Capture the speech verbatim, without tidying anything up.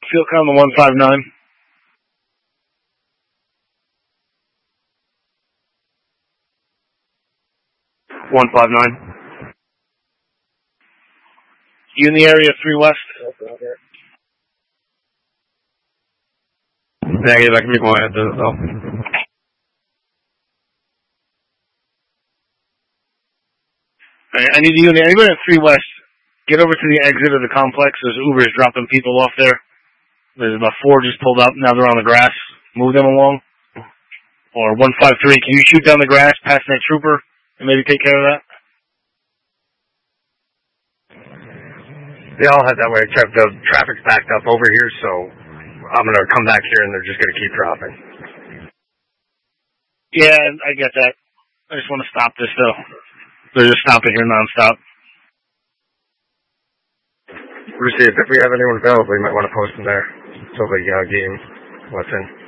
Field count on the one five nine. one five nine. You in the area, three West? Negative, I can be going into it, though. Right, I need you in there. Anybody at three West, get over to the exit of the complex. There's Ubers dropping people off there. There's about four just pulled up. Now they're on the grass. Move them along. Or one five three, can you shoot down the grass past that trooper and maybe take care of that? They all head that way, except the traffic's backed up over here, so I'm going to come back here and they're just going to keep dropping. Yeah, I get that. I just want to stop this, though. They're just stopping here nonstop. We'll see if we have anyone available, we might want to post them there until the uh, game lets in.